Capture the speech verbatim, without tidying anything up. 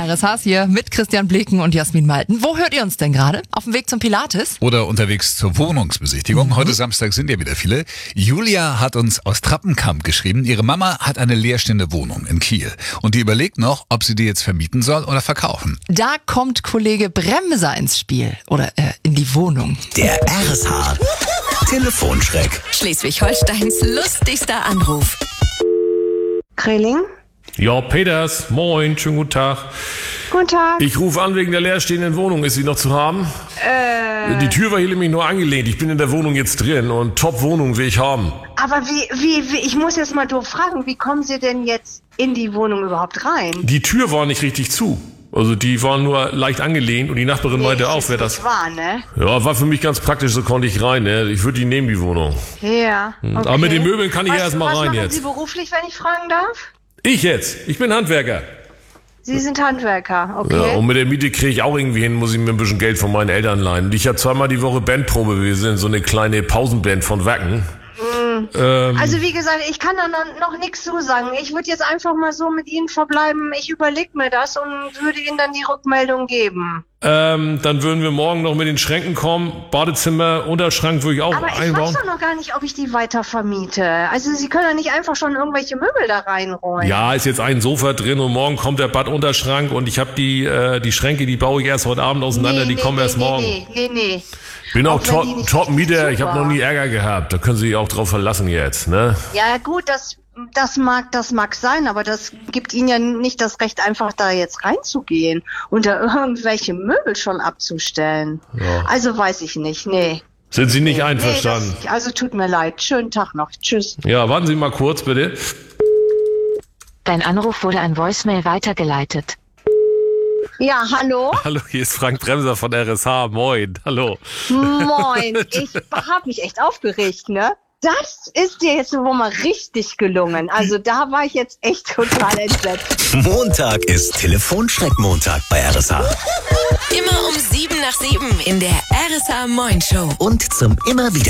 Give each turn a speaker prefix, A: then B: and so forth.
A: R S Hs hier mit Christian Bleken und Jasmin Malten. Wo hört ihr uns denn gerade? Auf dem Weg zum Pilates?
B: Oder unterwegs zur Wohnungsbesichtigung. Mhm. Heute Samstag sind ja wieder viele. Julia hat uns aus Trappenkamp geschrieben, ihre Mama hat eine leerstehende Wohnung in Kiel. Und die überlegt noch, ob sie die jetzt vermieten soll oder verkaufen.
A: Da kommt Kollege Bremser ins Spiel. Oder äh, in die Wohnung.
C: Der R S H Telefonschreck.
D: Schleswig-Holsteins lustigster Anruf.
E: Krilling?
F: Ja, Peters, moin, schönen guten Tag.
E: Guten Tag.
F: Ich rufe an wegen der leerstehenden Wohnung. Ist sie noch zu haben?
E: Äh.
F: Die Tür war hier nämlich nur angelehnt. Ich bin in der Wohnung jetzt drin und Top-Wohnung will ich haben.
E: Aber wie, wie, wie, ich muss jetzt mal doof fragen, wie kommen Sie denn jetzt in die Wohnung überhaupt rein?
F: Die Tür war nicht richtig zu. Also die war nur leicht angelehnt und die Nachbarin
E: Nee,
F: meinte auch,
E: ist
F: wer
E: nicht
F: das...
E: wahr, ne?
F: Ja, war für mich ganz praktisch, so konnte ich rein. Ne? Ich würde die nehmen, die Wohnung.
E: Ja, okay.
F: Aber mit den Möbeln kann ich
E: was,
F: erst mal
E: was
F: rein
E: machen
F: jetzt.
E: Sie beruflich, wenn ich fragen darf?
F: Ich jetzt? Ich bin Handwerker.
E: Sie sind Handwerker, okay.
F: Ja, und mit der Miete kriege ich auch irgendwie hin, muss ich mir ein bisschen Geld von meinen Eltern leihen. Und ich habe zweimal die Woche Bandprobe, wir sind so eine kleine Pausenband von Wacken.
E: Mhm.
F: Ähm,
E: Also wie gesagt, ich kann da noch, noch nichts zu sagen. Ich würde jetzt einfach mal so mit Ihnen verbleiben. Ich überlege mir das und würde Ihnen dann die Rückmeldung geben.
F: ähm, dann würden wir morgen noch mit den Schränken kommen. Badezimmer, Unterschrank würde ich auch
E: Aber ich
F: einbauen.
E: weiß doch noch gar nicht, ob ich die weiter vermiete. Also Sie können ja nicht einfach schon irgendwelche Möbel da reinräumen.
F: Ja, ist jetzt ein Sofa drin und morgen kommt der Badunterschrank und ich habe die äh, die Schränke, die baue ich erst heute Abend auseinander,
E: Nee,
F: die
E: nee,
F: kommen
E: nee,
F: erst
E: nee,
F: morgen.
E: Nee, nee, nee.
F: Bin auch,
E: Auch wenn die
F: top,
E: nicht
F: top Mieter, ich habe
E: super.
F: noch nie Ärger gehabt. Da können Sie sich auch drauf verlassen jetzt, ne?
E: Ja gut, das, das mag das mag sein, aber das gibt Ihnen ja nicht das Recht, einfach da jetzt reinzugehen und da irgendwelche Möbel schon abzustellen.
F: Ja.
E: Also weiß ich nicht, nee.
F: Sind Sie nicht
E: Nee,
F: einverstanden?
E: das, also tut mir leid. Schönen Tag noch. Tschüss.
F: Ja, warten Sie mal kurz, bitte.
G: Dein Anruf wurde an Voicemail weitergeleitet.
E: Ja, hallo?
F: Hallo, hier ist Frank Bremser von R S H. Moin, hallo.
E: Moin. Ich habe mich echt aufgeregt, ne? Das ist dir jetzt wohl mal richtig gelungen. Also da war ich jetzt echt total entsetzt.
C: Montag ist Telefonschreck-Montag bei R S H.
D: Immer um sieben nach sieben in der R S H Moin Show.
C: Und zum immer wieder